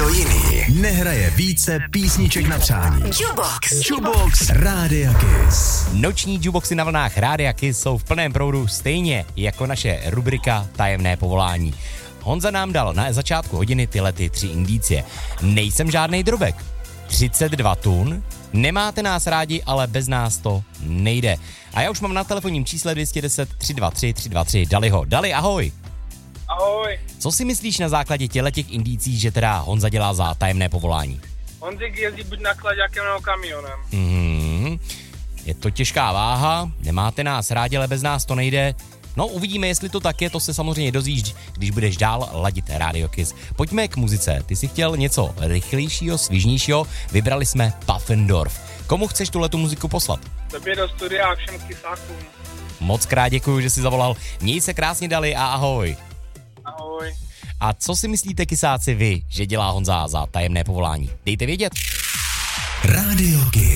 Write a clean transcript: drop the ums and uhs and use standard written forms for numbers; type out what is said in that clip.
Nikdo jiný nehraje více písniček na přání. Jukebox Rádia Kiss. Noční jukeboxy na vlnách Rádia Kiss jsou v plném proudu stejně jako naše rubrika Tajemné povolání. Honza nám dal na začátku hodiny tyhle 3 indicie. Nejsem žádnej drobek. 32 tun. Nemáte nás rádi, ale bez nás to nejde. A já už mám na telefonním čísle 210 323 323 Daliho. Dali, ahoj. Ahoj. Co si myslíš na základě těch indicí, že teda Honza dělá za tajemné povolání? Honzik jezdí buď na klaďákem nebo kamionem. Je to těžká váha, nemáte nás rádi, ale bez nás to nejde. No, uvidíme, jestli to tak je, to se samozřejmě dozvíš, když budeš dál ladit Radio Kiss. Pojďme k muzice. Ty jsi chtěl něco rychlejšího, svížnějšího, vybrali jsme Pufendorf. Komu chceš tuhletu muziku poslat? Tobě do studia a všem kysákům. Moc krát děkuju, že jsi zavolal. Měj se krásně, Dali, a ahoj. Ahoj. A co si myslíte, kysáci, vy, že dělá Honza za tajemné povolání? Dejte vědět. Radio Kiss.